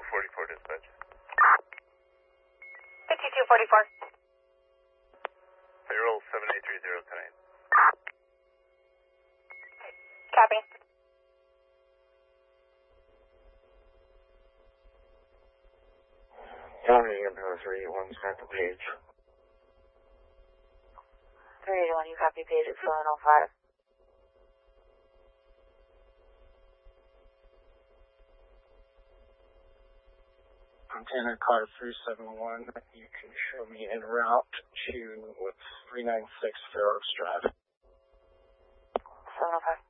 5244 dispatch. 5244. Payroll 7830 tonight. Copy. County ambulance 381, copy page. 381, you copy page at 705. Montana car 371, you can show me en route to 396 Fair Oaks Drive. 705.